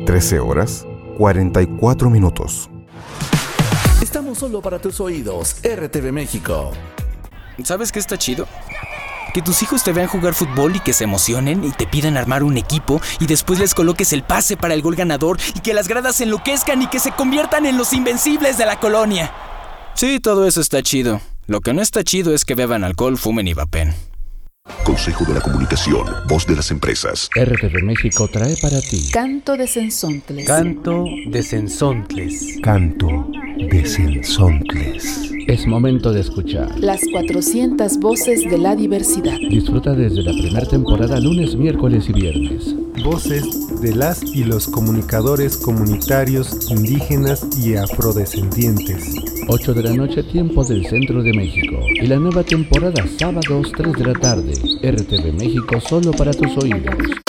13 horas, 44 minutos. Estamos solo para tus oídos, RTV México. ¿Sabes qué está chido? Que tus hijos te vean jugar fútbol y que se emocionen y te pidan armar un equipo y después les coloques el pase para el gol ganador y que las gradas se enloquezcan y que se conviertan en los invencibles de la colonia. Sí, todo eso está chido. Lo que no está chido es que beban alcohol, fumen y vapen. Consejo de la Comunicación, voz de las empresas. RTV México trae para ti Canto de Cenzontles. Canto de Cenzontles. Canto de Cenzontles. Es momento de escuchar Las 400 voces de la diversidad. Disfruta desde la primera temporada lunes, miércoles y viernes. Voces de las y los comunicadores comunitarios indígenas y afrodescendientes. 8 de la noche, tiempo del centro de México. Y la nueva temporada, sábados 3 de la tarde. RTV México, solo para tus oídos.